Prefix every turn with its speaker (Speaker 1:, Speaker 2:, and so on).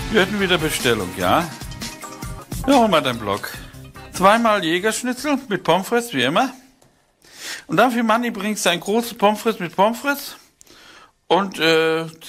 Speaker 1: Wir hätten wieder Bestellung, ja? Ja, hol mal deinen Block. 2-mal Jägerschnitzel mit Pommes frites, wie immer. Und dann für Manni bringst du ein großes Pommes frites mit Pommes frites und